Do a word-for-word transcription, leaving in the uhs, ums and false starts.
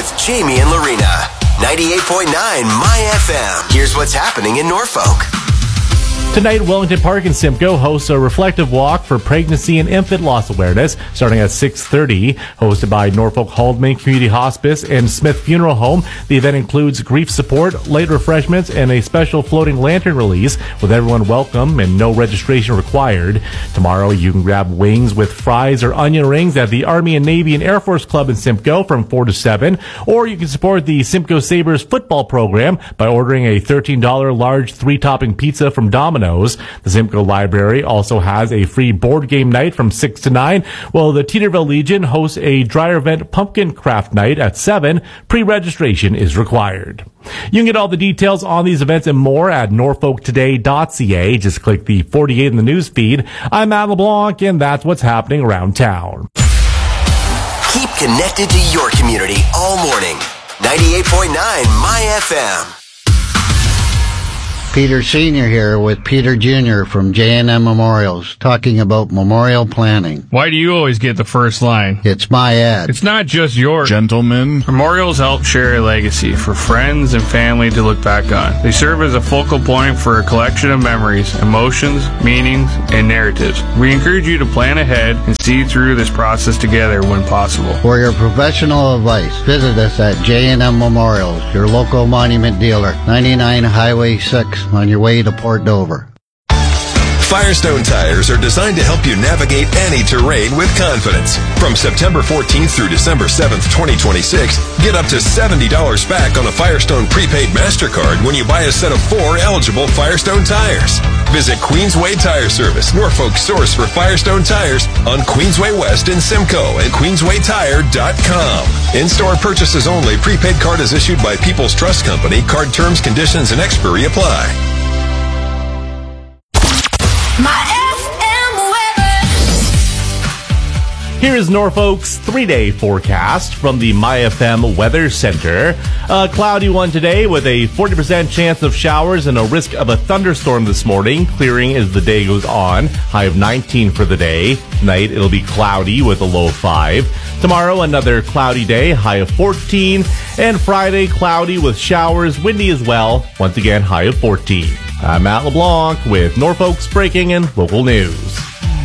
with Jamie and Lorena. ninety-eight point nine My F M. Here's what's happening in Norfolk. Tonight, Wellington Park in Simcoe hosts a reflective walk for pregnancy and infant loss awareness starting at six thirty. Hosted by Norfolk Haldeman Community Hospice and Smith Funeral Home, the event includes grief support, late refreshments, and a special floating lantern release with everyone welcome and no registration required. Tomorrow, you can grab wings with fries or onion rings at the Army and Navy and Air Force Club in Simcoe from four to seven, or you can support the Simcoe Sabres football program by ordering a thirteen dollars large three-topping pizza from Domino's. The Simcoe Library also has a free board game night from six to nine, while the Teeterville Legion hosts a dryer vent pumpkin craft night at seven. Pre-registration is required. You can get all the details on these events and more at norfolk today dot c a. Just click the forty-eight in the news feed. I'm Matt LeBlanc, and that's what's happening around town. Keep connected to your community all morning. ninety-eight point nine My F M. Peter Senior here with Peter Junior from J and M Memorials, talking about memorial planning. Why do you always get the first line? It's my ad. It's not just yours. Gentlemen. Memorials help share a legacy for friends and family to look back on. They serve as a focal point for a collection of memories, emotions, meanings, and narratives. We encourage you to plan ahead and see through this process together when possible. For your professional advice, visit us at J and M Memorials, your local monument dealer, ninety-nine Highway six, on your way to Port Dover. Firestone tires are designed to help you navigate any terrain with confidence. From September fourteenth through December seventh, twenty twenty-six, get up to seventy dollars back on a Firestone prepaid MasterCard when you buy a set of four eligible Firestone tires. Visit Queensway Tire Service, Norfolk's source for Firestone tires, on Queensway West in Simcoe at queensway tire dot com. In-store purchases only. Prepaid card is issued by People's Trust Company. Card terms, conditions, and expiry apply. Here is Norfolk's three-day forecast from the My F M Weather Center. A cloudy one today with a forty percent chance of showers and a risk of a thunderstorm this morning, clearing as the day goes on. High of nineteen for the day. Tonight it'll be cloudy with a low of five. Tomorrow another cloudy day, high of fourteen. And Friday cloudy with showers, windy as well. Once again, high of fourteen. I'm Matt LeBlanc with Norfolk's breaking and local news.